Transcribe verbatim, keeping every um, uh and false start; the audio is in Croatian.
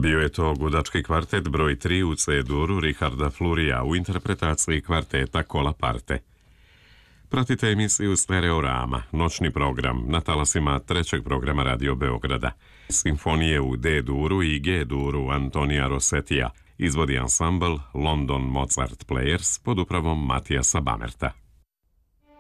Bio je to gudački kvartet broj tri u C-duru Richarda Flurija u interpretaciji kvarteta Kola Parte. Pratite emisiju Stereorama, noćni program na talasima trećeg programa Radio Beograda. Simfonije u D-duru i G-duru Antonija Rossetija izvodi ansambl London Mozart Players pod upravom Matijasa Bamerta.